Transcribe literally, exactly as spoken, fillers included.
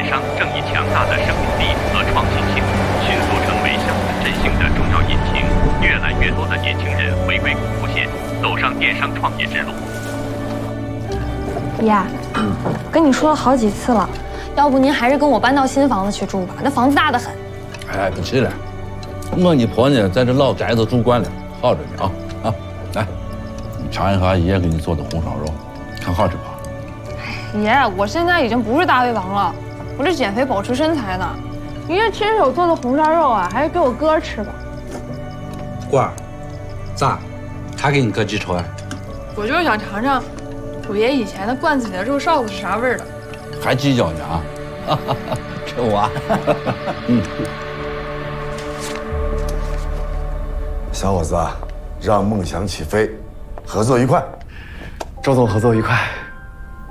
商正以强大的生命力和创新性，迅速成为乡村振兴的重要引擎。越来越多的年轻人回归古富县，走上电商创业之路。 爷，嗯，跟你说了好几次了，要不您还是跟我搬到新房子去住吧，那房子大得很。 哎，不去了，我你婆呢，在这老宅子住惯了，好着呢啊啊！来，你尝一下爷给你做的红烧肉，看好吃吧？ 爷，我现在已经不是大胃王了，我这减肥保持身材呢。爷亲手做的红烧肉啊，还是给我哥吃吧。 官儿，咋？他给你哥记仇啊？ 我就是想尝尝我爷以前的罐子里的肉臊子是啥味儿的。 还计较呢啊？这娃，嗯。 小伙子，让梦想起飞，合作愉快。 周总，合作愉快。